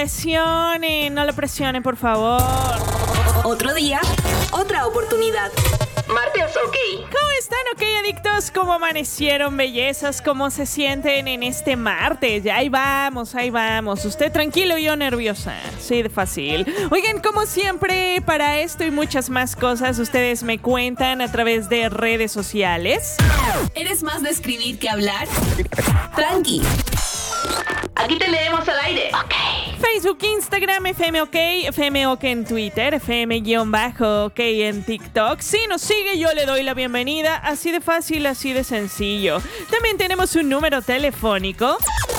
lo presionen, por favor. Otro día, otra oportunidad. Martes, ok. ¿Cómo están, ok, adictos? ¿Cómo amanecieron, bellezas? ¿Cómo se sienten en este martes? Ya, ahí vamos. Usted tranquilo y yo nerviosa. Sí, de fácil. Oigan, como siempre, para esto y muchas más cosas, ustedes me cuentan a través de redes sociales. ¿Eres más de escribir que hablar? Tranqui. Aquí te leemos al aire. Ok. Facebook, Instagram, FM OK en Twitter, FM-OK en TikTok. Si nos sigue, yo le doy la bienvenida. Así de fácil, así de sencillo. También tenemos un número telefónico.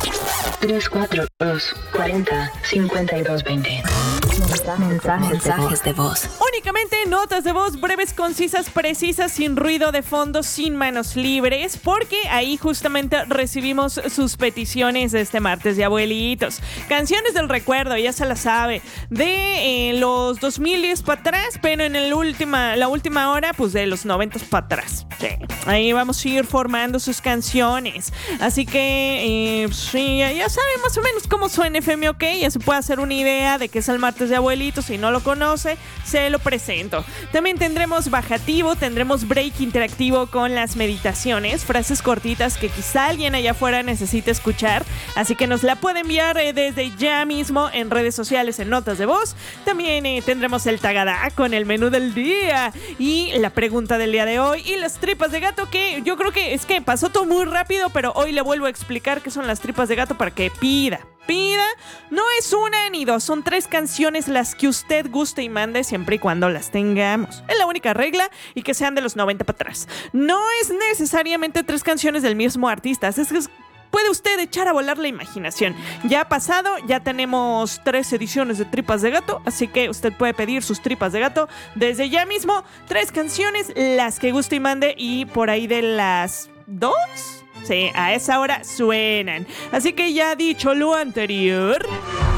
342-40-5220. Mensajes de voz. Únicamente notas de voz breves, concisas, precisas, sin ruido de fondo, sin manos libres, porque ahí justamente recibimos sus peticiones de este martes de abuelitos. Canciones del recuerdo, ya se la sabe, de los 2010 para atrás, pero en la última hora, pues de los 90 para atrás. Sí. Ahí vamos a ir formando sus canciones. Así que, sí, ya saben más o menos cómo suena FM OK, ya se puede hacer una idea de que es el martes de abuelitos. Si no lo conoce, se lo presento. También tendremos bajativo, tendremos break interactivo con las meditaciones, frases cortitas que quizá alguien allá afuera necesite escuchar, así que nos la puede enviar desde ya mismo en redes sociales, en notas de voz. También tendremos el tagadá con el menú del día y la pregunta del día de hoy y las tripas de gato, que yo creo que es que pasó todo muy rápido, pero hoy le vuelvo a explicar qué son las tripas de gato para que pida. No es una ni dos, son 3 canciones las que usted guste y mande, siempre y cuando las tengamos. Es la única regla, y que sean de los 90 para atrás. No es necesariamente 3 canciones del mismo artista, es que puede usted echar a volar la imaginación. Ya ha pasado, ya tenemos 3 ediciones de Tripas de Gato, así que usted puede pedir sus Tripas de Gato desde ya mismo. 3 canciones, las que guste y mande, y por ahí de las 2... sí, a esa hora suenan. Así que ya dicho lo anterior,